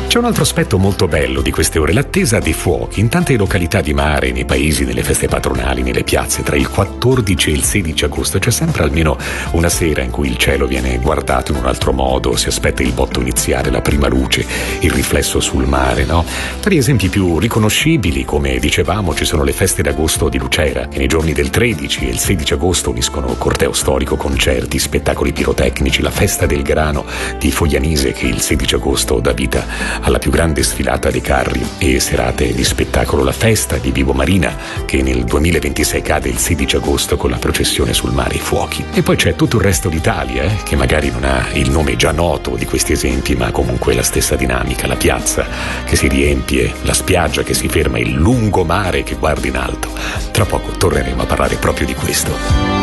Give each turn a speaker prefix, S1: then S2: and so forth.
S1: C'è un altro aspetto molto bello di queste ore, l'attesa dei fuochi in tante località di mare, nei paesi, nelle feste patronali, nelle piazze. Tra il 14 e il 16 agosto c'è sempre almeno una sera in cui il cielo viene guardato in un altro modo, si aspetta il botto iniziare, la prima luce, il riflesso sul mare, no? Tra gli esempi più riconoscibili, come dicevamo, ci sono le feste d'agosto di Lucera, che nei giorni del 13 e il 16 agosto uniscono corteo storico, concerti, spettacoli pirotecnici, la festa del grano di Foglianise, che il 16 agosto dà vita alla più grande sfilata dei carri e serate di spettacolo, la festa di Vibo Marina, che nel 2026 cade il 16 agosto con la processione sul mare e i fuochi. E poi c'è tutto il resto d'Italia, che magari non ha il nome già noto di questi esempi, ma comunque la stessa dinamica, la piazza che si riempie, la spiaggia che si ferma, il lungomare che guarda in alto. Tra poco torneremo a parlare proprio di questo.